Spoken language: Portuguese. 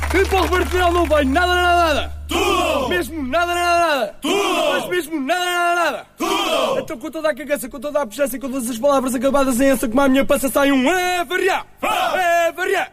E para o Roberto Final não vem nada. Tudo! Mesmo nada. Tudo! Mas mesmo nada. Tudo! Então com toda a cagaça, com toda a puxância, com todas as palavras acabadas em essa, como a minha passa sai um é variar.